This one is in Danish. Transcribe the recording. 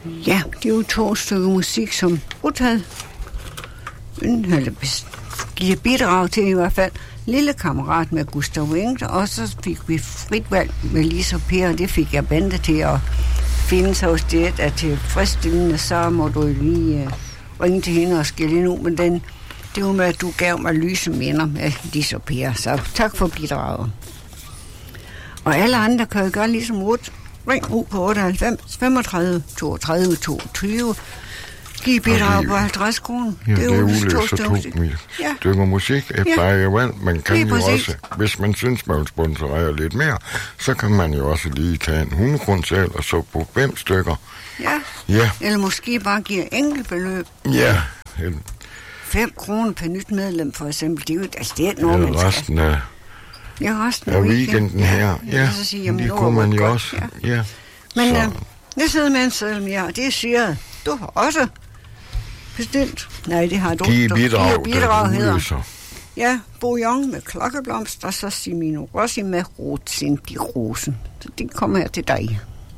Ja, det er jo 2 stykker musik, som Ruthad giver bidrag til i hvert fald. Lille kammerat med Gustav Wengt, og så fik vi frit valg med Lise og Per, og det fik jeg bandet til at finde sig hos det, at tilfredsstillende, så må du lige ringe til hende og skille ind ud med den. Det var med, at du gav mig lyse minder med Lise og Per, så tak for bidraget. Og alle andre kan jo gøre ligesom Ruth. Ring ud på 98 35 32 22. Giv bidrag på 50 kroner. Ja, det er ulæst og 2 stykker musik efter eget valg. Man kan jo også, hvis man synes, man vil sponsorere lidt mere, så kan man jo også lige tage en 100 kroner selv og så på 5 stykker. Ja. Eller måske bare give enkeltbeløb. Ja. 5 kroner per nyt medlem, for eksempel. Det er jo det noget, man skal. Resten af weekenden her. Ja, det kunne man jo også. Ja. Men jeg sidder med en seddel mere, og det er syret. Du har også bestilt. Nej, det har du. Giv bidrag hedder. Ja, Bo Young med Klokkeblomst, og så Simino Rossi med Rotsindig Rosen. Så det kommer her til dig.